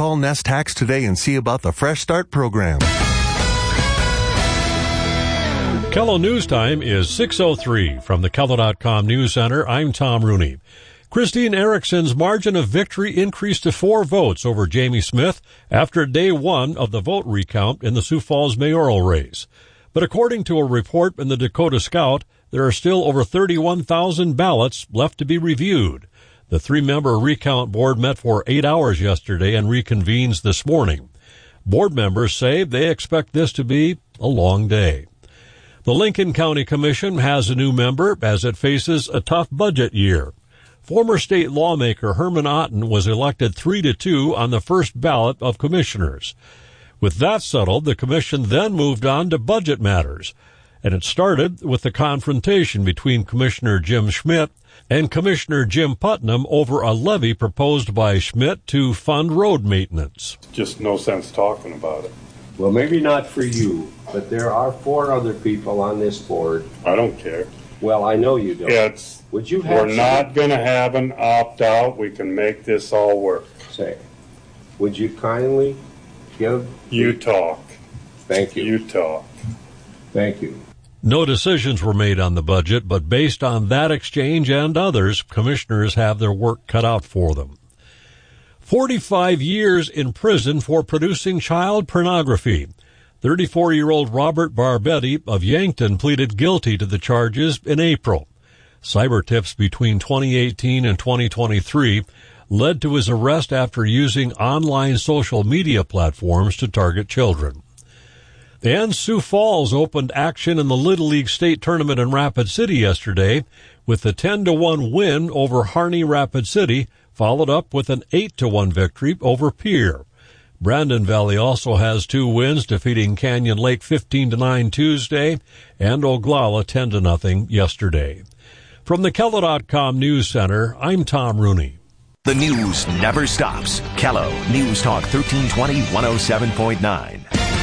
Call Nest Tax today and see about the Fresh Start program. KELO News Time is 6:03. From the KELO.com News Center, I'm Tom Rooney. Christine Erickson's margin of victory increased to 4 votes over Jamie Smith after day 1 of the vote recount in the Sioux Falls mayoral race. But according to a report in the Dakota Scout, there are still over 31,000 ballots left to be reviewed. The 3-member recount board met for 8 hours yesterday and reconvenes this morning. Board members say they expect this to be a long day. The Lincoln County Commission has a new member as it faces a tough budget year. Former state lawmaker Herman Otten was elected 3-2 on the first ballot of commissioners. With that settled, the commission then moved on to budget matters, and it started with the confrontation between Commissioner Jim Schmidt and Commissioner Jim Putnam over a levy proposed by Schmidt to fund road maintenance. Just no sense talking about it. Well, maybe not for you, but there are 4 other people on this board. I don't care. Well, I know you don't. We're not going to have an opt-out. We can make this all work. Would you kindly give... You talk. Thank you. You talk. Thank you. No decisions were made on the budget, but based on that exchange and others, commissioners have their work cut out for them. 45 years in prison for producing child pornography. 34-year-old Robert Barbetti of Yankton pleaded guilty to the charges in April. Cyber tips between 2018 and 2023 led to his arrest after using online social media platforms to target children. And Sioux Falls opened action in the Little League State Tournament in Rapid City yesterday with a 10-1 win over Harney Rapid City, followed up with an 8-1 victory over Pierre. Brandon Valley also has 2 wins, defeating Canyon Lake 15-9 Tuesday and Oglala 10-0 yesterday. From the KELO.com News Center, I'm Tom Rooney. The news never stops. KELO News Talk 1320 107.9.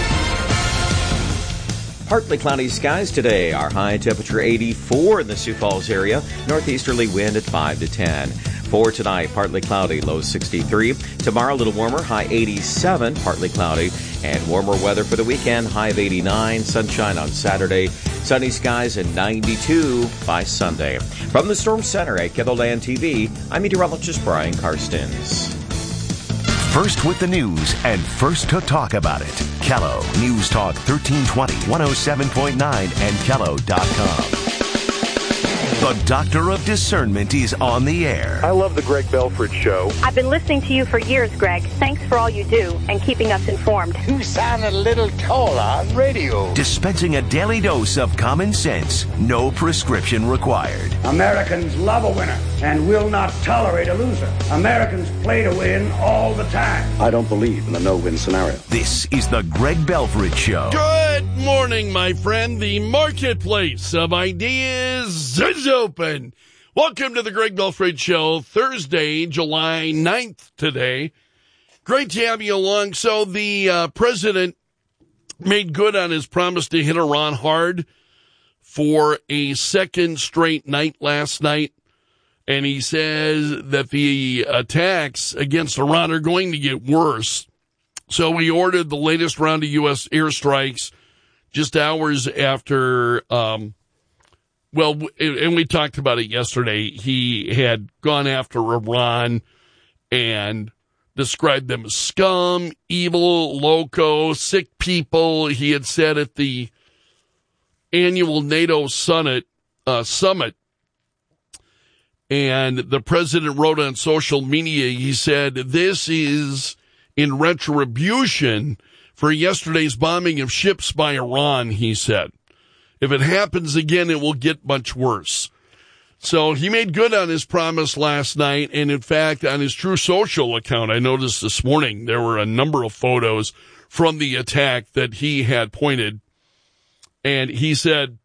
Partly cloudy skies today. Our high temperature 84 in the Sioux Falls area. Northeasterly wind at 5 to 10. For tonight, partly cloudy, low 63. Tomorrow, a little warmer, high 87, partly cloudy. And warmer weather for the weekend, high of 89. Sunshine on Saturday. Sunny skies and 92 by Sunday. From the Storm Center at KELOLAND TV, I'm meteorologist Brian Karstens. First with the news and first to talk about it. KELO News Talk 1320 107.9 and KELO.com. The Doctor of Discernment is on the air. I love the Greg Belford Show. I've been listening to you for years, Greg. Thanks for all you do and keeping us informed. You sound a little taller on radio. Dispensing a daily dose of common sense, no prescription required. Americans love a winner and will not tolerate a loser. Americans play to win all the time. I don't believe in a no-win scenario. This is the Greg Belford Show. Good morning, my friend. The marketplace of ideas is open. Welcome to the Greg Belford Show, Thursday, July 9th today. Great to have you along. So the president made good on his promise to hit Iran hard for a second straight night last night. And he says that the attacks against Iran are going to get worse. So he ordered the latest round of U.S. airstrikes just hours after, and we talked about it yesterday. He had gone after Iran and described them as scum, evil, loco, sick people. He had said at the annual NATO summit, and the president wrote on social media, he said, this is in retribution for yesterday's bombing of ships by Iran, he said. If it happens again, it will get much worse. So he made good on his promise last night. And in fact, on his True Social account, I noticed this morning, there were a number of photos from the attack that he had pointed. And he said,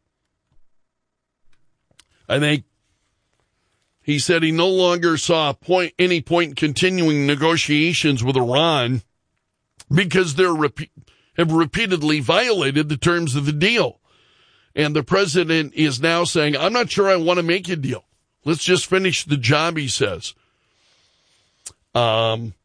he said he no longer saw any point in continuing negotiations with Iran because they have repeatedly violated the terms of the deal. And the president is now saying, I'm not sure I want to make a deal. Let's just finish the job, he says. And